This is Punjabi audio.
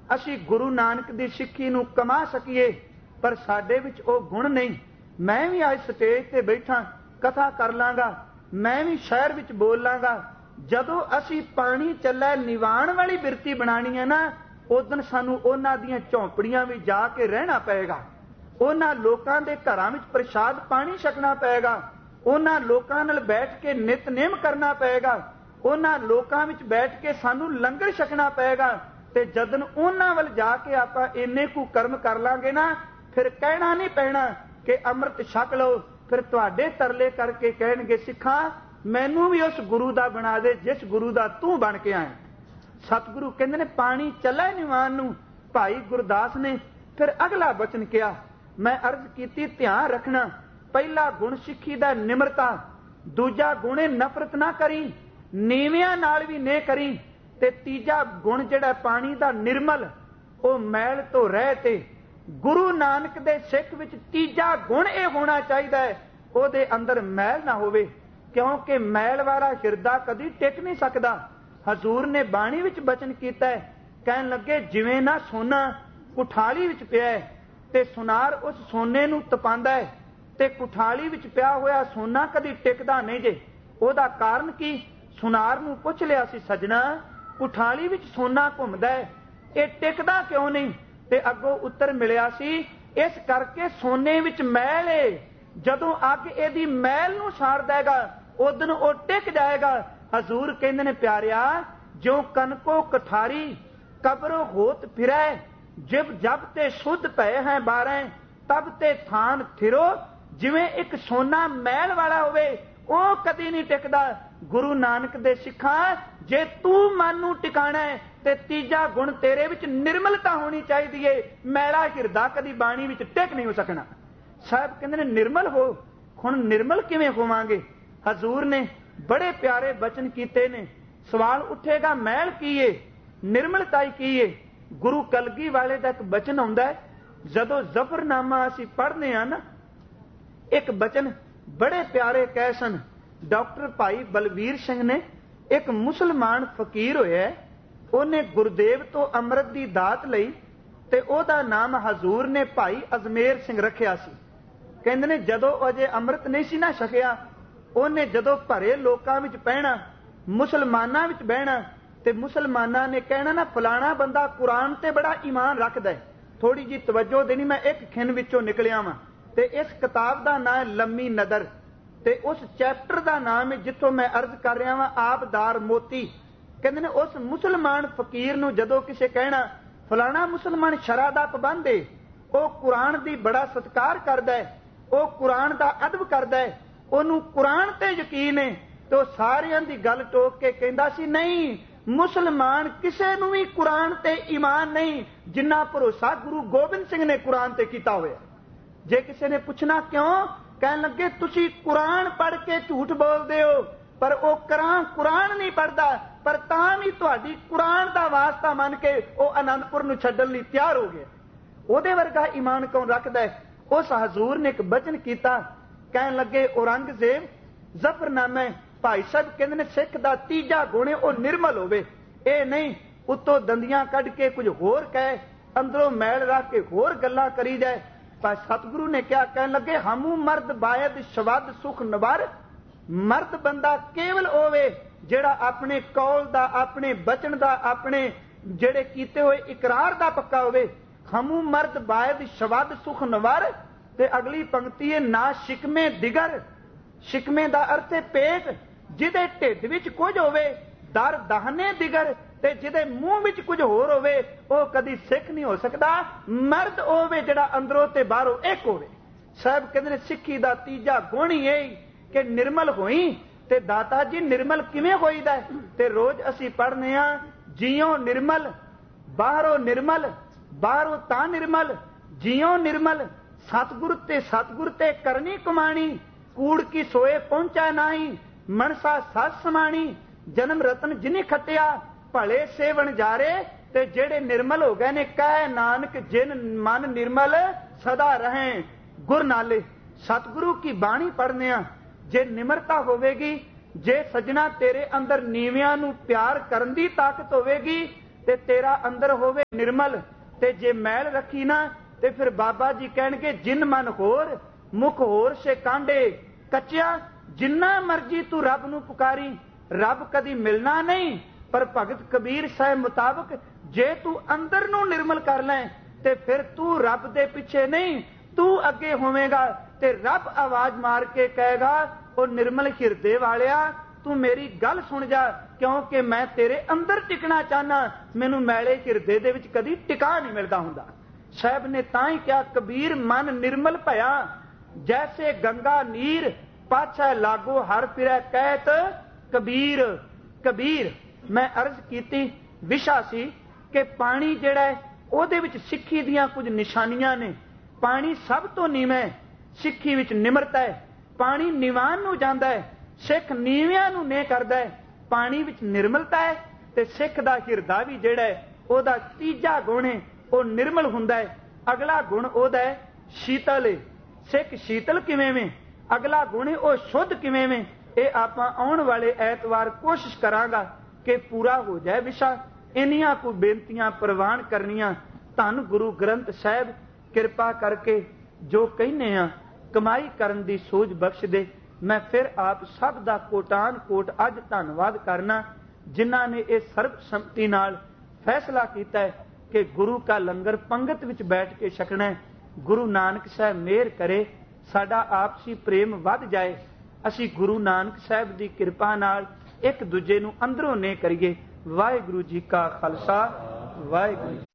ਅਸੀਂ ਗੁਰੂ ਨਾਨਕ ਦੀ ਸਿੱਖੀ ਨੂੰ ਕਮਾ ਸਕੀਏ, ਪਰ ਸਾਡੇ ਵਿੱਚ ਉਹ ਗੁਣ ਨਹੀਂ। ਮੈਂ ਵੀ ਅੱਜ ਸਟੇਜ ਤੇ ਬੈਠਾ ਕਥਾ ਕਰ ਲਾਂਗਾ, ਮੈਂ ਵੀ ਸ਼ਹਿਰ ਵਿੱਚ ਬੋਲ ਲਾਂਗਾ। ਜਦੋਂ ਅਸੀਂ ਪਾਣੀ ਚੱਲੇ ਨਿਵਾਣ ਵਾਲੀ ਬਿਰਤੀ ਬਣਾਣੀ ਹੈ ਨਾ, ਉਦੋਂ ਸਾਨੂੰ ਉਹਨਾਂ ਦੀਆਂ ਝੌਂਪੜੀਆਂ ਵਿੱਚ ਜਾ ਕੇ ਰਹਿਣਾ ਪਏਗਾ, ਉਹਨਾਂ ਲੋਕਾਂ ਦੇ ਘਰਾਂ ਵਿੱਚ ਪ੍ਰਸ਼ਾਦ ਪਾਣੀ ਛਕਣਾ ਪਏਗਾ, ਉਹਨਾਂ ਲੋਕਾਂ ਨਾਲ ਬੈਠ ਕੇ ਨਿਤਨੇਮ ਕਰਨਾ ਪਏਗਾ, ਉਹਨਾਂ ਲੋਕਾਂ ਵਿੱਚ ਬੈਠ ਕੇ ਸਾਨੂੰ ਲੰਗਰ ਛਕਣਾ ਪਏਗਾ। ਤੇ ਜਦੋਂ ਉਹਨਾਂ ਵੱਲ ਜਾ ਕੇ ਆਪਾਂ ਇੰਨੇ ਕੁ ਕਰਮ ਕਰ ਲਾਂਗੇ ਨਾ, ਫਿਰ ਕਹਿਣਾ ਨਹੀਂ ਪੈਣਾ ਕਿ ਅੰਮ੍ਰਿਤ ਛਕ ਲਓ। ਫਿਰ ਤੁਹਾਡੇ ਤਰਲੇ ਕਰਕੇ ਕਹਿਣਗੇ, ਸਿੱਖਾਂ ਮੈਨੂੰ ਵੀ ਉਸ ਗੁਰੂ ਦਾ ਬਣਾ ਦੇ ਜਿਸ ਗੁਰੂ ਦਾ ਤੂੰ ਬਣ ਕੇ ਆਇਆ। ਸਤਿਗੁਰੂ ਕਹਿੰਦੇ ਨੇ ਪਾਣੀ ਚੱਲੇ ਨਿਵਾਨ ਨੂੰ। ਭਾਈ ਗੁਰਦਾਸ ਨੇ ਫਿਰ ਅਗਲਾ ਬਚਨ ਕਿਹਾ, ਮੈਂ ਅਰਜ਼ ਕੀਤੀ ਧਿਆਨ ਰੱਖਣਾ, ਪਹਿਲਾ ਗੁਣ ਸਿੱਖੀ ਦਾ ਨਿਮਰਤਾ, ਦੂਜਾ ਗੁਣ ਨਫ਼ਰਤ ਨਾ ਕਰੀ, ਨੀਵਿਆਂ ਨਾਲ ਵੀ ਨੇ ਕਰੀ, ਤੇ ਤੀਜਾ ਗੁਣ ਜਿਹੜਾ ਪਾਣੀ ਦਾ ਨਿਰਮਲ, ਉਹ ਮੈਲ ਤੋਂ ਰਹਿ। ਤੇ ਗੁਰੂ ਨਾਨਕ ਦੇ ਸਿੱਖ ਵਿੱਚ ਤੀਜਾ ਗੁਣ ਇਹ ਹੋਣਾ ਚਾਹੀਦਾ ਹੈ, ਉਹਦੇ ਅੰਦਰ ਮੈਲ ਨਾ ਹੋਵੇ, ਕਿਉਂਕਿ ਮੈਲ ਵਾਲਾ ਹਿਰਦਾ ਕਦੀ ਟਿਕ ਨਹੀਂ ਸਕਦਾ। ਹਜ਼ੂਰ ਨੇ ਬਾਣੀ ਵਿੱਚ ਬਚਨ ਕੀਤਾ ਹੈ, ਕਹਿਣ ਲੱਗੇ ਜਿਵੇਂ ਨਾ ਸੋਨਾ ਕੁਠਾਲੀ ਵਿੱਚ ਪਿਆ ਹੈ ਤੇ ਸੁਨਾਰ ਉਸ ਸੋਨੇ ਨੂੰ ਤਪਾਉਂਦਾ ਹੈ, ਤੇ ਕੁਠਾਲੀ ਵਿੱਚ ਪਿਆ ਹੋਇਆ ਸੋਨਾ ਕਦੀ ਟਿਕਦਾ ਨਹੀਂ ਜੇ। ਉਹਦਾ ਕਾਰਨ ਕੀ? ਸੁਨਾਰ ਨੂੰ ਪੁੱਛ ਲਿਆ ਸੀ, ਸੱਜਣਾ ਕੁਠਾਲੀ ਵਿੱਚ ਸੋਨਾ ਘੁੰਮਦਾ ਹੈ, ਇਹ ਟਿਕਦਾ ਕਿਉਂ ਨਹੀਂ? ਤੇ ਅੱਗੋਂ ਉੱਤਰ ਮਿਲਿਆ ਸੀ, ਇਸ ਕਰਕੇ ਸੋਨੇ ਵਿੱਚ ਮੈਲ ਏ, ਜਦੋਂ ਅੱਗ ਇਹਦੀ ਮੈਲ ਨੂੰ ਸਾੜ ਦੇਗਾ ਉਦੋਂ ਉਹ ਟਿਕ ਜਾਏਗਾ। ਹਜ਼ੂਰ ਕਹਿੰਦੇ ਨੇ, ਪਿਆਰਿਆ ਜੋ ਕਨਕੋ ਕਠਾਰੀ ਕਬਰੋ ਹੋਤ ਫਿਰੈ, ਜਿਬ ਜਬ ਤੇ ਸ਼ੁੱਧ ਪਏ ਹੈ ਬਾਰੇ ਤਬ ਤੇ ਥਾਨ ਥਿਰੋ। ਜਿਵੇਂ ਇੱਕ ਸੋਨਾ ਮੈਲ ਵਾਲਾ ਹੋਵੇ ਉਹ ਕਦੀ ਨਹੀਂ ਟਿਕਦਾ। ਗੁਰੂ ਨਾਨਕ ਦੇ ਸਿੱਖਾਂ, ਜੇ ਤੂੰ ਮਨ ਨੂੰ ਟਿਕਾਣਾ ਹੈ ਤੇ ਤੀਜਾ ਗੁਣ ਤੇਰੇ ਵਿੱਚ ਨਿਰਮਲਤਾ ਹੋਣੀ ਚਾਹੀਦੀ ਏ। ਮੈਲਾ ਹਿਰਦਾ ਕਦੀ ਬਾਣੀ ਵਿੱਚ ਟਿਕ ਨਹੀਂ ਹੋ ਸਕਣਾ। ਸਾਹਿਬ ਕਹਿੰਦੇ ਨੇ ਨਿਰਮਲ ਹੋ। ਹੁਣ ਨਿਰਮਲ ਕਿਵੇਂ ਹੋਵਾਂਗੇ? ਹਜ਼ੂਰ ਨੇ ਬੜੇ ਪਿਆਰੇ ਬਚਨ ਕੀਤੇ ਨੇ। ਸਵਾਲ ਉੱਠੇਗਾ ਮੈਲ ਕੀ ਏ, ਨਿਰਮਲਤਾ ਕੀ ਏ? ਗੁਰੂ ਕਲਗੀ ਵਾਲੇ ਦਾ ਇੱਕ ਬਚਨ ਆਉਂਦਾ ਹੈ, ਜਦੋਂ ਜ਼ਫਰਨਾਮਾ ਅਸੀਂ ਪੜ੍ਹਦੇ ਹਾਂ ਨਾ, ਇੱਕ ਬਚਨ ਬੜੇ ਪਿਆਰੇ ਕਹੇ ਸਨ। ਡਾਕਟਰ ਭਾਈ ਬਲਵੀਰ ਸਿੰਘ ਨੇ, ਇੱਕ ਮੁਸਲਮਾਨ ਫਕੀਰ ਹੋਇਆ, ਉਹਨੇ ਗੁਰਦੇਵ ਤੋਂ ਅੰਮ੍ਰਿਤ ਦੀ ਦਾਤ ਲਈ ਤੇ ਉਹਦਾ ਨਾਮ ਹਜ਼ੂਰ ਨੇ ਭਾਈ ਅਜਮੇਰ ਸਿੰਘ ਰੱਖਿਆ ਸੀ। ਕਹਿੰਦੇ ਨੇ ਜਦੋਂ ਅਜੇ ਅੰਮ੍ਰਿਤ ਨਹੀਂ ਸੀ ਨਾ ਛਕਿਆ, ਉਹਨੇ ਜਦੋਂ ਭਰੇ ਲੋਕਾਂ ਵਿੱਚ ਪਹਿਣਾ, ਮੁਸਲਮਾਨਾਂ ਵਿੱਚ ਬਹਿਣਾ, ਤੇ ਮੁਸਲਮਾਨਾਂ ਨੇ ਕਹਿਣਾ ਨਾ ਫਲਾਣਾ ਬੰਦਾ ਕੁਰਾਨ ਤੇ ਬੜਾ ਈਮਾਨ ਰੱਖਦਾ ਹੈ, ਥੋੜੀ ਜੀ ਤਵੱਜੋ ਦੇਣੀ। ਮੈਂ ਇੱਕ ਖਿੰਨ ਵਿੱਚੋਂ ਨਿਕਲਿਆ ਵਾਂ, ਤੇ ਇਸ ਕਿਤਾਬ ਦਾ ਨਾਮ ਹੈ ਲੰਮੀ ਨਦਰ, ਤੇ ਉਸ ਚੈਪਟਰ ਦਾ ਨਾਮ ਹੈ ਜਿੱਥੋਂ ਮੈਂ ਅਰਜ਼ ਕਰ ਰਿਹਾ ਵਾਂ ਆਬਦਾਰ ਮੋਤੀ। ਕਹਿੰਦੇ ਨੇ ਉਸ ਮੁਸਲਮਾਨ ਫਕੀਰ ਨੂੰ ਜਦੋਂ ਕਿਸੇ ਕਹਿਣਾ ਫਲਾਣਾ ਮੁਸਲਮਾਨ ਸ਼ਰਅ ਦਾ ਪਾਬੰਦ ਹੈ, ਉਹ ਕੁਰਾਨ ਦੀ ਬੜਾ ਸਤਿਕਾਰ ਕਰਦਾ ਹੈ, ਉਹ ਕੁਰਾਨ ਦਾ ਅਦਬ ਕਰਦਾ ਹੈ, ਉਹਨੂੰ ਕੁਰਾਨ ਤੇ ਯਕੀਨ ਹੈ, ਤੇ ਉਹ ਸਾਰਿਆਂ ਦੀ ਗੱਲ ਟੋਕ ਕੇ ਕਹਿੰਦਾ ਸੀ, ਨਹੀਂ ਮੁਸਲਮਾਨ ਕਿਸੇ ਨੂੰ ਵੀ ਕੁਰਾਨ ਤੇ ਈਮਾਨ ਨਹੀਂ ਜਿੰਨਾ ਭਰੋਸਾ ਗੁਰੂ ਗੋਬਿੰਦ ਸਿੰਘ ਨੇ ਕੁਰਾਨ ਤੇ ਕੀਤਾ ਹੋਇਆ। ਜੇ ਕਿਸੇ ਨੇ ਪੁੱਛਣਾ ਕਿਉਂ, ਕਹਿਣ ਲੱਗੇ ਤੁਸੀਂ ਕੁਰਾਨ ਪੜ੍ਹ ਕੇ ਝੂਠ ਬੋਲਦੇ ਹੋ, ਪਰ ਉਹ ਕੁਰਾਨ ਨਹੀਂ ਪੜ੍ਹਦਾ, ਪਰ ਤਾਂ ਵੀ ਤੁਹਾਡੀ ਕੁਰਾਨ ਦਾ ਵਾਸਤਾ ਮੰਨ ਕੇ ਉਹ ਆਨੰਦਪੁਰ ਨੂੰ ਛੱਡਣ ਲਈ ਤਿਆਰ ਹੋ ਗਿਆ। ਉਹਦੇ ਵਰਗਾ ਈਮਾਨ ਕੌਣ ਰੱਖਦਾ ਹੈ? ਉਸ ਹਜ਼ੂਰ ਨੇ ਇੱਕ ਬਚਨ ਕੀਤਾ, ਕਹਿਣ ਲੱਗੇ ਔਰੰਗਜ਼ੇਬ ਜ਼ਫਰਨਾਮਾ। ਭਾਈ ਸਾਹਿਬ ਕਹਿੰਦੇ ਨੇ ਸਿੱਖ ਦਾ ਤੀਜਾ ਗੁਣ ਉਹ ਨਿਰਮਲ ਹੋਵੇ, ਇਹ ਨਹੀਂ ਉੱਤੋਂ ਦੰਦੀਆਂ ਕੱਢ ਕੇ ਕੁਝ ਹੋਰ ਕਹੇ, ਅੰਦਰੋਂ ਮੈਲ ਰੱਖ ਕੇ ਹੋਰ ਗੱਲਾਂ ਕਰੀ ਜਾਏ। ਪਰ ਸਤਿਗੁਰੂ ਨੇ ਕਿਹਾ, ਕਹਿਣ ਲੱਗੇ ਹਮੂ ਮਰਦ ਬਾਇਦ ਸ਼ਵਦ ਸੁਖ ਨਵਰ। ਮਰਦ ਬੰਦਾ ਕੇਵਲ ਹੋਵੇ ਜਿਹੜਾ ਆਪਣੇ ਕੌਲ ਦਾ, ਆਪਣੇ ਬਚਨ ਦਾ, ਆਪਣੇ ਜਿਹੜੇ ਕੀਤੇ ਹੋਏ ਇਕਰਾਰ ਦਾ ਪੱਕਾ ਹੋਵੇ। ਹਮੂ ਮਰਦ ਬਾਇਦ ਸ਼ਵਦ ਸੁਖ ਨਵਰ। ਤੇ ਅਗਲੀ ਪੰਕਤੀ ਹੈ ਨਾ ਸ਼ਿਕਮੇ ਦਿਗਰ। ਸ਼ਿਕਮੇ ਦਾ ਅਰਥ ਹੈ ਪੇਟ, ਜਿਹਦੇ ਢਿੱਡ ਵਿੱਚ ਕੁਝ ਹੋਵੇ ਦਰ ਦਾਹਨੇ ਦਿਗਰ, ਤੇ ਜਿਹਦੇ ਮੂੰਹ ਵਿੱਚ ਕੁਝ ਹੋਰ ਹੋਵੇ ਉਹ ਕਦੀ ਸਿੱਖ ਨਹੀਂ ਹੋ ਸਕਦਾ। ਮਰਦ ਹੋਵੇ ਜਿਹੜਾ ਅੰਦਰੋਂ ਤੇ ਬਾਹਰੋਂ ਇੱਕ ਹੋਵੇ। ਸਾਹਿਬ ਕਹਿੰਦੇ ਨੇ ਸਿੱਖੀ ਦਾ ਤੀਜਾ ਗੁਣ ਹੀ ਇਹ ਕਿ ਨਿਰਮਲ ਹੋਈ। ਤੇ ਦਾਤਾ ਜੀ ਨਿਰਮਲ ਕਿਵੇਂ ਹੋਈਦਾ? ਤੇ ਰੋਜ਼ ਅਸੀਂ ਪੜ੍ਹਨੇ ਆ, ਜੀਓ ਨਿਰਮਲ ਬਾਹਰੋਂ ਨਿਰਮਲ, ਬਾਹਰੋਂ ਤਾਂ ਨਿਰਮਲ ਜੀਓ ਨਿਰਮਲ। ਸਤਿਗੁਰ ਤੇ ਕਰਨੀ ਕਮਾਣੀ, ਕੂੜ ਕੀ ਸੋਏ ਪਹੁੰਚਾ ਨਹੀਂ। ਮਨਸਾ ਸੱਸ ਸਮਾਣੀ, ਜਨਮ ਰਤਨ ਜਿਨੀ ਖੱਟਿਆ, ਭਲੇ ਸੇਵਨ ਜਾਰੇ। ਤੇ ਜਿਹੜੇ ਨਿਰਮਲ ਹੋ ਗਏ ਨੇ, ਕਹਿ ਨਾਨਕ ਜਿਨ ਮਨ ਨਿਰਮਲ ਸਦਾ ਰਹੇ ਗੁਰ ਨਾਲੇ। ਸਤਿਗੁਰੂ ਕੀ ਬਾਣੀ ਪੜ੍ਹਨੇ ਆ, ਜੇ ਨਿਮਰਤਾ ਹੋਵੇਗੀ, ਜੇ ਸੱਜਣਾ ਤੇਰੇ ਅੰਦਰ ਨੀਵਿਆਂ ਨੂੰ ਪਿਆਰ ਕਰਨ ਦੀ ਤਾਕਤ ਹੋਵੇਗੀ, ਤੇ ਤੇਰਾ ਅੰਦਰ ਹੋਵੇ ਨਿਰਮਲ। ਤੇ ਜੇ ਮੈਲ ਰੱਖੀ ਨਾ ਤੇ ਫਿਰ ਬਾਬਾ ਜੀ ਕਹਿਣਗੇ ਜਿਨ ਮਨ ਹੋਰ ਮੁਖ ਹੋਰ ਸੇ ਕਾਂਡੇ। ਕੱਚਿਆ ਜਿੰਨਾ ਮਰਜੀ ਤੂੰ ਰੱਬ ਨੂੰ ਪੁਕਾਰੀ, ਰੱਬ ਕਦੀ ਮਿਲਣਾ ਨਹੀਂ। ਪਰ ਭਗਤ ਕਬੀਰ ਸਾਹਿਬ ਮੁਤਾਬਕ ਜੇ ਤੂੰ ਅੰਦਰ ਨੂੰ ਨਿਰਮਲ ਕਰ ਲੈ ਤੇ ਫਿਰ ਤੂੰ ਰੱਬ ਦੇ ਪਿੱਛੇ ਨਹੀਂ, ਤੂੰ ਅੱਗੇ ਹੋਵੇਂਗਾ। ਤੇ ਰੱਬ ਆਵਾਜ਼ ਮਾਰ ਕੇ ਕਹੇਗਾ ਉਹ ਨਿਰਮਲ ਹਿਰਦੇ ਵਾਲਿਆ ਤੂੰ ਮੇਰੀ ਗੱਲ ਸੁਣ ਜਾ, ਕਿਉਂਕਿ ਮੈਂ ਤੇਰੇ ਅੰਦਰ ਟਿਕਣਾ ਚਾਹਨਾ। ਮੈਨੂੰ ਮੈਲੇ ਹਿਰਦੇ ਦੇ ਵਿੱਚ ਕਦੀ ਟਿਕਾ ਨਹੀਂ ਮਿਲਦਾ ਹੁੰਦਾ। ਸਾਹਿਬ ਨੇ ਤਾਂ ਹੀ ਕਿਹਾ ਕਬੀਰ ਮਨ ਨਿਰਮਲ ਭਇਆ, ਜੈਸੇ ਗੰਗਾ ਨੀਰ ਪਾਛੈ ਲਾਗੋ ਹਰ ਫਿਰੈ ਕਹਿਤ ਕਬੀਰ। ਕਬੀਰ ਮੈਂ ਅਰਜ਼ ਕੀਤੀ ਵਿਸ਼ਾ ਸੀ ਕਿ ਪਾਣੀ ਜਿਹੜਾ ਉਹਦੇ ਵਿੱਚ ਸਿੱਖੀ ਦੀਆਂ ਕੁਝ ਨਿਸ਼ਾਨੀਆਂ ਨੇ। ਪਾਣੀ ਸਭ ਤੋਂ ਨੀਵਾਂ, ਸਿੱਖੀ ਵਿੱਚ ਨਿਮਰਤਾ ਹੈ। ਪਾਣੀ ਨਿਵਾਨ ਨੂੰ ਜਾਂਦਾ ਹੈ, ਸਿੱਖ ਨੀਵਿਆਂ ਨੂੰ ਨੇ ਕਰਦਾ ਹੈ। ਪਾਣੀ ਵਿੱਚ ਨਿਰਮਲਤਾ ਹੈ ਤੇ ਸਿੱਖ ਦਾ ਹਿਰਦਾ ਵੀ ਜਿਹੜਾ ਹੈ ਉਹਦਾ ਤੀਜਾ ਗੁਣ ਹੈ ਉਹ ਨਿਰਮਲ ਹੁੰਦਾ ਹੈ। ਅਗਲਾ ਗੁਣ ਉਹਦਾ ਹੈ ਸ਼ੀਤਲ ਹੈ। ਸਿੱਖ ਸ਼ੀਤਲ ਕਿਵੇਂ ਵੇਂ, ਅਗਲਾ ਗੁਣ ਹੈ ਉਹ ਸ਼ੁੱਧ ਕਿਵੇਂ ਵੇਂ। ਇਹ ਆਪਾਂ ਆਉਣ ਵਾਲੇ ਐਤਵਾਰ ਕੋਸ਼ਿਸ਼ ਕਰਾਂਗਾ ਕਿ ਪੂਰਾ ਹੋ ਜਾਏ ਵਿਸ਼ਾ। ਇੰਨੀਆਂ ਕੁ ਬੇਨਤੀਆਂ ਪ੍ਰਵਾਨ ਕਰਨੀਆਂ। ਧੰਨ ਗੁਰੂ ਗ੍ਰੰਥ ਸਾਹਿਬ ਕਿਰਪਾ ਕਰਕੇ ਜੋ ਕਹਿੰਦੇ ਆ ਕਮਾਈ ਕਰਨ ਦੀ ਸੋਝ ਬਖਸ਼ ਦੇ। ਮੈਂ ਫਿਰ ਆਪ ਸਭ ਦਾ ਕੋਟਾਨ ਕੋਟ ਅੱਜ ਧੰਨਵਾਦ ਕਰਨਾ ਜਿਨ੍ਹਾਂ ਨੇ ਇਹ ਸਰਬਸੰਮਤੀ ਨਾਲ ਫੈਸਲਾ ਕੀਤਾ ਹੈ ਕਿ ਗੁਰੂ ਕਾ ਲੰਗਰ ਪੰਗਤ ਵਿੱਚ ਬੈਠ ਕੇ ਛਕਣਾ ਹੈ। ਗੁਰੂ ਨਾਨਕ ਸਾਹਿਬ ਮਿਹਰ ਕਰੇ ਸਾਡਾ ਆਪਸੀ ਪ੍ਰੇਮ ਵੱਧ ਜਾਏ, ਅਸੀਂ ਗੁਰੂ ਨਾਨਕ ਸਾਹਿਬ ਦੀ ਕਿਰਪਾ ਨਾਲ ਇੱਕ ਦੂਜੇ ਨੂੰ ਅੰਦਰੋਂ ਨੇ ਕਰੀਏ। ਵਾਹਿਗੁਰੂ ਜੀ ਕਾ ਖਾਲਸਾ, ਵਾਹਿਗੁਰੂ।